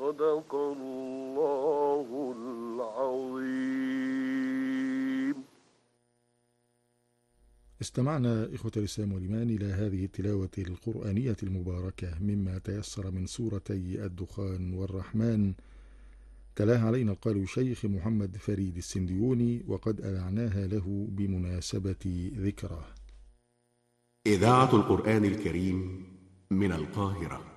صدق الله العظيم. استمعنا إخوة الإسلام والإيمان إلى هذه التلاوة القرآنية المباركة مما تيسر من سورتي الدخان والرحمن، تلاها علينا القارئ الشيخ محمد فريد السنديوني، وقد أذعناها له بمناسبة ذكراه. إذاعة القرآن الكريم من القاهرة.